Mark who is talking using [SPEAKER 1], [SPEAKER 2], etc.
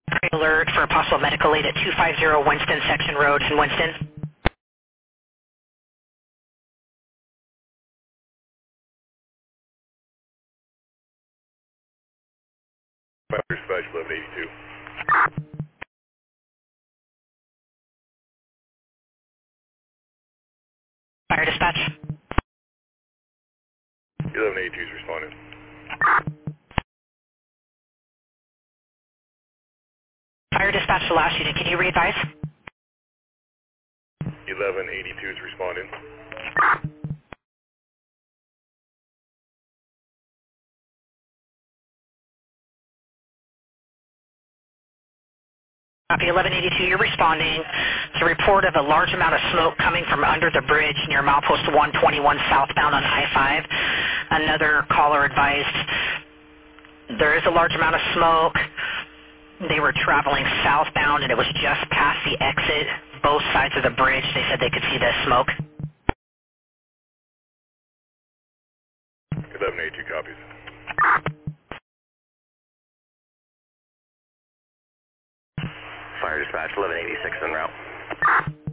[SPEAKER 1] Alert for a possible medical aid at 250 Winston Section Road in Winston.
[SPEAKER 2] Dispatch 1182.
[SPEAKER 1] Fire dispatch.
[SPEAKER 2] 1182 is responding.
[SPEAKER 1] Fire dispatch to last unit. Can you re-advise?
[SPEAKER 2] 1182 is responding.
[SPEAKER 1] Copy 1182, you're responding to a report of a large amount of smoke coming from under the bridge near milepost 121 southbound on I-5. Another caller advised there is a large amount of smoke. They were traveling southbound and it was just past the exit, both sides of the bridge. They said they could see the smoke.
[SPEAKER 2] 1182 copies.
[SPEAKER 3] Fire dispatch 1186 en route.